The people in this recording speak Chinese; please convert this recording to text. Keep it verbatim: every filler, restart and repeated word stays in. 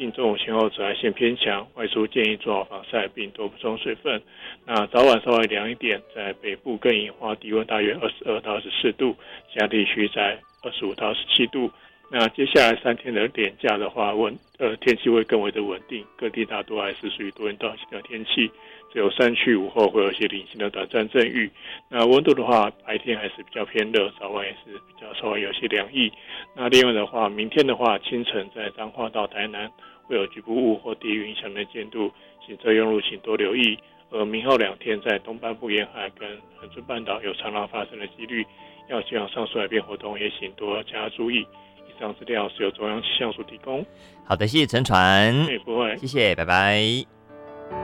近中午前后紫外线偏强，外出建议做好防晒并多补充水分。那早晚稍微凉一点，在北部更隐化，低温大约二十二到二十四度，其他地区在二十五到二十七度。那接下来三天的连假的话，温呃天气会更为的稳定，各地大多还是属于多云到晴的天气，只有山区午后会有一些零星的短暂阵雨。那温度的话，白天还是比较偏热，早晚也是比较稍微有些凉意。那另外的话，明天的话，清晨在彰化到台南会有局部雾或低云影响能见度，行车用路请多留意。而明后两天在东半部沿海跟恒春半岛有长浪发生的几率，要前往上述海边活动也请多加注意。以上资料是由中央气象署提供。 好的，谢谢陈传， 哎，不会， 谢谢，拜拜。